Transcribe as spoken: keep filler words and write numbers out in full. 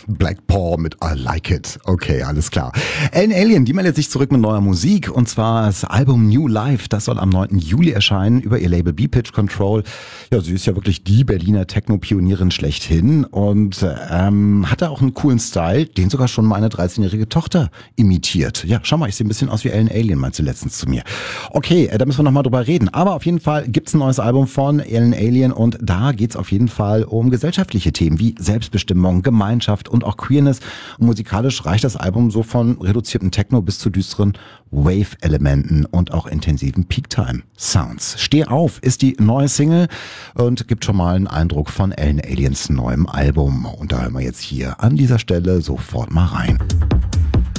Black Paw mit I Like It. Okay, alles klar. Ellen Allien, die meldet sich zurück mit neuer Musik und zwar das Album New Life. Das soll am neunten Juli erscheinen über ihr Label B-Pitch Control. Ja, sie ist ja wirklich die Berliner Techno-Pionierin schlechthin und ähm, hat da auch einen coolen Style, den sogar schon meine dreizehnjährige Tochter imitiert. Ja, schau mal, ich sehe ein bisschen aus wie Ellen Allien, meinte sie letztens zu mir. Okay, äh, da müssen wir nochmal drüber reden. Aber auf jeden Fall gibt's ein neues Album von Ellen Allien und da geht's auf jeden Fall um gesellschaftliche Themen wie Selbstbestimmung, Gemeinschaft und auch Queerness. Und musikalisch reicht das Album so von reduzierten Techno bis zu düsteren Wave-Elementen und auch intensiven Peak-Time-Sounds. Steh auf ist die neue Single und gibt schon mal einen Eindruck von Ellen Alliens neuem Album. Und da hören wir jetzt hier an dieser Stelle sofort mal rein.